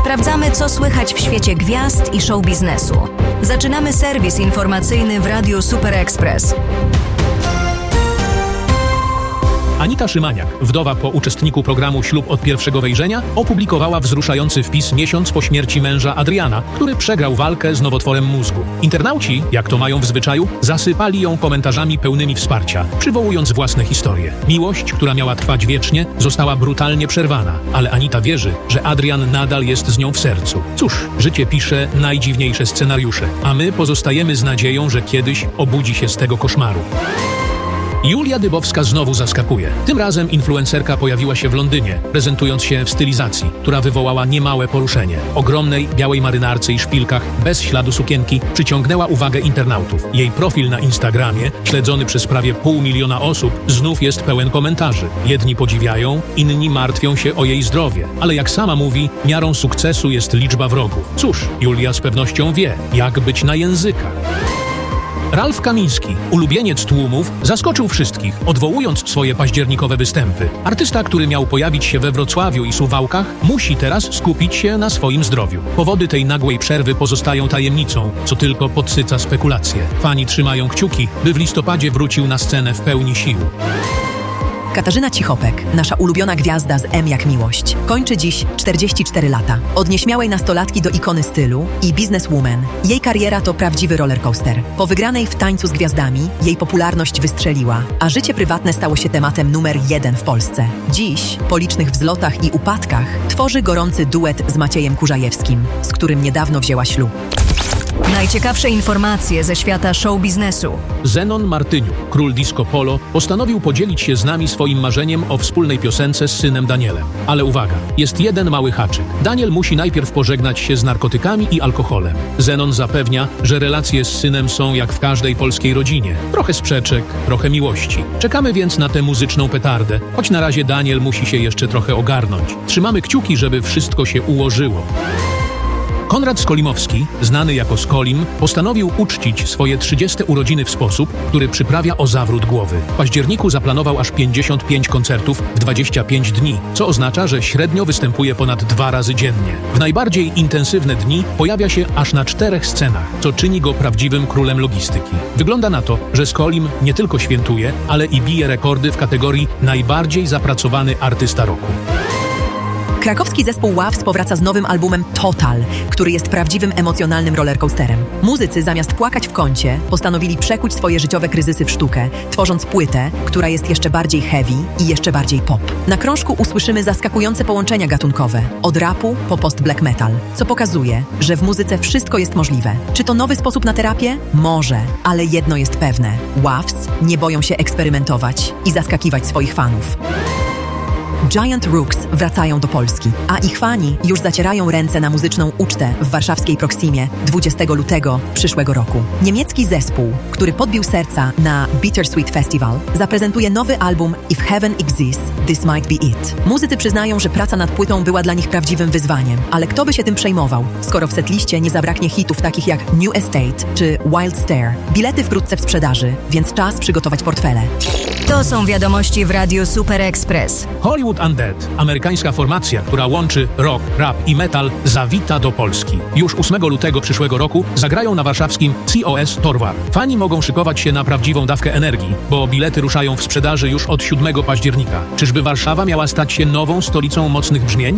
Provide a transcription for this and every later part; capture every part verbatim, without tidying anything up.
Sprawdzamy, co słychać w świecie gwiazd i show biznesu. Zaczynamy serwis informacyjny w Radiu Super Express. Anita Szymaniak, wdowa po uczestniku programu Ślub od pierwszego wejrzenia, opublikowała wzruszający wpis miesiąc po śmierci męża Adriana, który przegrał walkę z nowotworem mózgu. Internauci, jak to mają w zwyczaju, zasypali ją komentarzami pełnymi wsparcia, przywołując własne historie. Miłość, która miała trwać wiecznie, została brutalnie przerwana, ale Anita wierzy, że Adrian nadal jest z nią w sercu. Cóż, życie pisze najdziwniejsze scenariusze, a my pozostajemy z nadzieją, że kiedyś obudzi się z tego koszmaru. Julia Dybowska znowu zaskakuje. Tym razem influencerka pojawiła się w Londynie, prezentując się w stylizacji, która wywołała niemałe poruszenie. Ogromnej, białej marynarce i szpilkach, bez śladu sukienki, przyciągnęła uwagę internautów. Jej profil na Instagramie, śledzony przez prawie pół miliona osób, znów jest pełen komentarzy. Jedni podziwiają, inni martwią się o jej zdrowie. Ale jak sama mówi, miarą sukcesu jest liczba wrogów. Cóż, Julia z pewnością wie, jak być na językach. Ralf Kamiński, ulubieniec tłumów, zaskoczył wszystkich, odwołując swoje październikowe występy. Artysta, który miał pojawić się we Wrocławiu i Suwałkach, musi teraz skupić się na swoim zdrowiu. Powody tej nagłej przerwy pozostają tajemnicą, co tylko podsyca spekulacje. Fani trzymają kciuki, by w listopadzie wrócił na scenę w pełni sił. Katarzyna Cichopek, nasza ulubiona gwiazda z M jak miłość, kończy dziś czterdzieści cztery lata. Od nieśmiałej nastolatki do ikony stylu i businesswoman, jej kariera to prawdziwy rollercoaster. Po wygranej w Tańcu z Gwiazdami jej popularność wystrzeliła, a życie prywatne stało się tematem numer jeden w Polsce. Dziś, po licznych wzlotach i upadkach, tworzy gorący duet z Maciejem Kurzajewskim, z którym niedawno wzięła ślub. Najciekawsze informacje ze świata show biznesu. Zenon Martyniuk, król disco polo, postanowił podzielić się z nami swoim marzeniem o wspólnej piosence z synem Danielem. Ale uwaga, jest jeden mały haczyk. Daniel musi najpierw pożegnać się z narkotykami i alkoholem. Zenon zapewnia, że relacje z synem są jak w każdej polskiej rodzinie. Trochę sprzeczek, trochę miłości. Czekamy więc na tę muzyczną petardę, choć na razie Daniel musi się jeszcze trochę ogarnąć. Trzymamy kciuki, żeby wszystko się ułożyło. Konrad Skolimowski, znany jako Skolim, postanowił uczcić swoje trzydzieste urodziny w sposób, który przyprawia o zawrót głowy. W październiku zaplanował aż pięćdziesiąt pięć koncertów w dwadzieścia pięć dni, co oznacza, że średnio występuje ponad dwa razy dziennie. W najbardziej intensywne dni pojawia się aż na czterech scenach, co czyni go prawdziwym królem logistyki. Wygląda na to, że Skolim nie tylko świętuje, ale i bije rekordy w kategorii najbardziej zapracowany artysta roku. Krakowski zespół Waves powraca z nowym albumem Total, który jest prawdziwym emocjonalnym rollercoasterem. Muzycy zamiast płakać w kącie, postanowili przekuć swoje życiowe kryzysy w sztukę, tworząc płytę, która jest jeszcze bardziej heavy i jeszcze bardziej pop. Na krążku usłyszymy zaskakujące połączenia gatunkowe, od rapu po post-black metal, co pokazuje, że w muzyce wszystko jest możliwe. Czy to nowy sposób na terapię? Może, ale jedno jest pewne. Waves nie boją się eksperymentować i zaskakiwać swoich fanów. Giant Rooks wracają do Polski, a ich fani już zacierają ręce na muzyczną ucztę w warszawskiej Proximie dwudziestego lutego przyszłego roku. Niemiecki zespół, który podbił serca na Bittersweet Festival, zaprezentuje nowy album If Heaven Exists, This Might Be It. Muzycy przyznają, że praca nad płytą była dla nich prawdziwym wyzwaniem, ale kto by się tym przejmował, skoro w setliście nie zabraknie hitów takich jak New Estate czy Wild Stare. Bilety wkrótce w sprzedaży, więc czas przygotować portfele. To są wiadomości w Radiu Super Express. Hollywood Undead, amerykańska formacja, która łączy rock, rap i metal, zawita do Polski. Już ósmego lutego przyszłego roku zagrają na warszawskim C O S Torwar. Fani mogą szykować się na prawdziwą dawkę energii, bo bilety ruszają w sprzedaży już od siódmego października. Czyżby Warszawa miała stać się nową stolicą mocnych brzmień?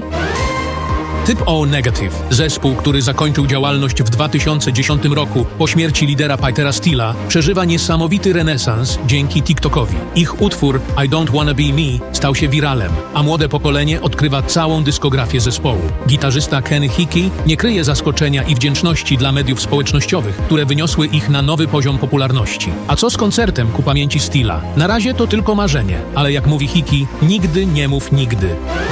Typ O Negative, zespół, który zakończył działalność w dwa tysiące dziesiątym roku po śmierci lidera Petera Steela, przeżywa niesamowity renesans dzięki TikTokowi. Ich utwór I Don't Wanna Be Me stał się wiralem, a młode pokolenie odkrywa całą dyskografię zespołu. Gitarzysta Kenny Hickey nie kryje zaskoczenia i wdzięczności dla mediów społecznościowych, które wyniosły ich na nowy poziom popularności. A co z koncertem ku pamięci Steela? Na razie to tylko marzenie, ale jak mówi Hickey, nigdy nie mów nigdy.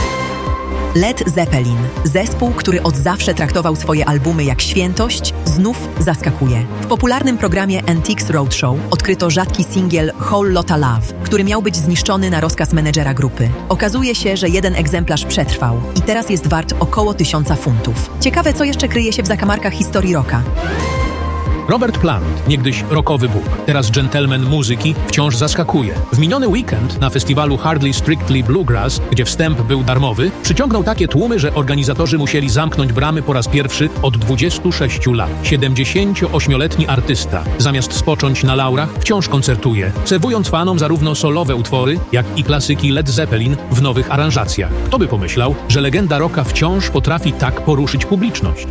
Led Zeppelin, zespół, który od zawsze traktował swoje albumy jak świętość, znów zaskakuje. W popularnym programie Antiques Roadshow odkryto rzadki singiel Whole Lotta Love, który miał być zniszczony na rozkaz menedżera grupy. Okazuje się, że jeden egzemplarz przetrwał i teraz jest wart około tysiąca funtów. Ciekawe, co jeszcze kryje się w zakamarkach historii rocka. Robert Plant, niegdyś rockowy bóg, teraz dżentelmen muzyki, wciąż zaskakuje. W miniony weekend na festiwalu Hardly Strictly Bluegrass, gdzie wstęp był darmowy, przyciągnął takie tłumy, że organizatorzy musieli zamknąć bramy po raz pierwszy od dwudziestu sześciu lat. siedemdziesięcioośmioletni artysta, zamiast spocząć na laurach, wciąż koncertuje, serwując fanom zarówno solowe utwory, jak i klasyki Led Zeppelin w nowych aranżacjach. Kto by pomyślał, że legenda rocka wciąż potrafi tak poruszyć publiczność?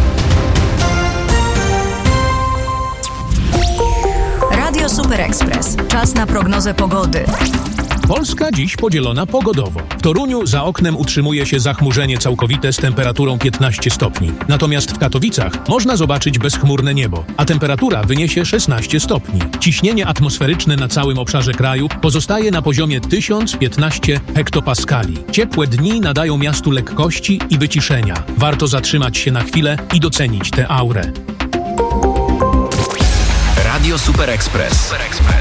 Radio Super Express. Czas na prognozę pogody. Polska dziś podzielona pogodowo. W Toruniu za oknem utrzymuje się zachmurzenie całkowite z temperaturą piętnaście stopni. Natomiast w Katowicach można zobaczyć bezchmurne niebo, a temperatura wyniesie szesnaście stopni. Ciśnienie atmosferyczne na całym obszarze kraju pozostaje na poziomie tysiąc piętnaście hektopaskali. Ciepłe dni nadają miastu lekkości i wyciszenia. Warto zatrzymać się na chwilę i docenić tę aurę. Radio Super Express.